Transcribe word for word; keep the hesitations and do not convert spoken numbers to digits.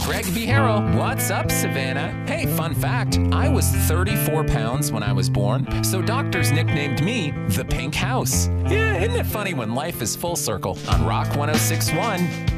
Greg Vihero. What's up, Savannah? Hey, fun fact, I was thirty-four pounds when I was born, so doctors nicknamed me the Pink House. Yeah, isn't it funny when life is full circle on Rock one oh six point one?